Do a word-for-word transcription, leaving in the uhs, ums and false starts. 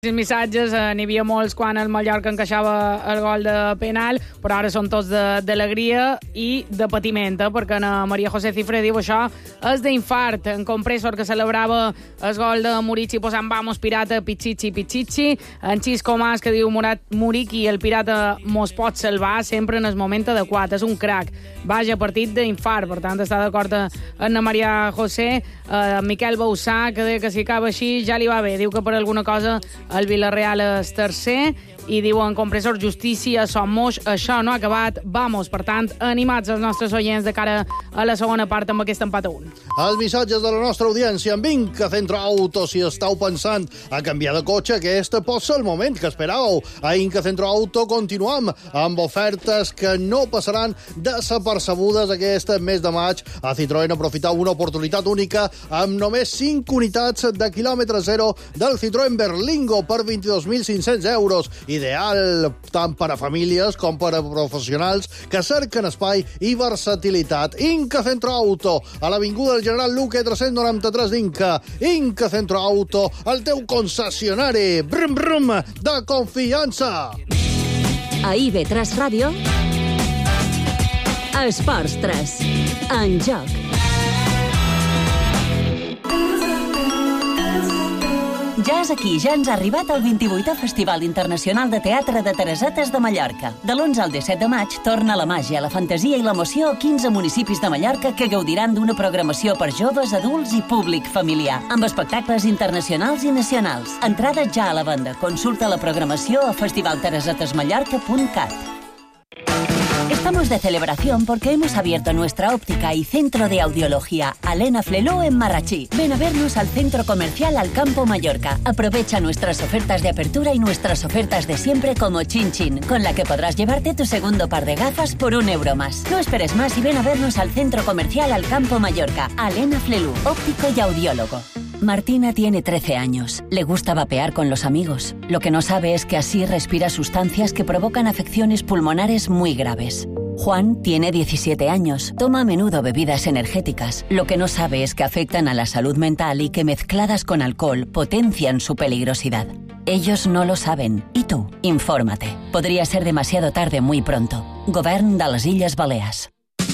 Els missatges, eh, n'hi havia molts quan el Mallorca encaixava el gol de penal, però ara són tots d'alegria i de patiment, eh, perquè na Maria José Cifre diu això és d'infart. En Compressor, que celebrava el gol de Murici posant vamos pirata, pichichi, pichichi. En Xisco Mas, que diu Murat Muriqui, el pirata mos pot salvar sempre en el moment adequat. És un crac. Vaja, partit d'infart, per tant està d'acord amb la Maria José. Eh, Miquel Bausà, que deia que si acaba així ja li va bé. Diu que per alguna cosa el Villarreal és tercer i diuen Compressor, justícia, Somos, això no ha acabat, vamos. Per tant, animats els nostres oients de cara a la segona part amb aquest empat a un. Els missatges de la nostra audiència en Vinca Centro Auto. Si estàu pensant a canviar de cotxe, aquest pot ser el moment que esperàveu. A Inca Centro Auto continuam amb ofertes que no passaran desapercebudes aquest mes de maig. A Citroën aprofitau una oportunitat única amb només cinc unitats de quilòmetre zero del Citroën Berlingo per vint-i-dos mil cinc-cents euros. Ideal tant per a famílies com per a professionals que cerquen espai i versatilitat. Inca Centro Auto, a l'Avinguda del General Luque tres-cents noranta-tres d'Inca. Inca Centro Auto, el teu concessionari. Brum, brum, de confiança. A I V tres Ràdio, Esports tres, en joc. Ja és aquí, ja ens ha arribat el vint-i-vuitè Festival Internacional de Teatre de Teresetes de Mallorca. De l'onze al disset de maig torna la màgia, la fantasia i l'emoció a quinze municipis de Mallorca que gaudiran d'una programació per joves, adults i públic familiar, amb espectacles internacionals i nacionals. Entrada ja a la venda. Consulta la programació a festival teresetes mallorca punt cat. Estamos de celebración porque hemos abierto nuestra óptica y centro de audiología Alena Fleló en Marrachí. Ven a vernos al centro comercial Alcampo Mallorca. Aprovecha nuestras ofertas de apertura y nuestras ofertas de siempre como Chin Chin, con la que podrás llevarte tu segundo par de gafas por un euro más. No esperes más y ven a vernos al centro comercial Alcampo Mallorca. Alena Flelú, óptico y audiólogo. Martina tiene trece años. Le gusta vapear con los amigos. Lo que no sabe es que así respira sustancias que provocan afecciones pulmonares muy graves. Juan tiene diecisiete años. Toma a menudo bebidas energéticas. Lo que no sabe es que afectan a la salud mental y que mezcladas con alcohol potencian su peligrosidad. Ellos no lo saben. ¿Y tú? Infórmate. Podría ser demasiado tarde muy pronto. Govern de les Illes Balears.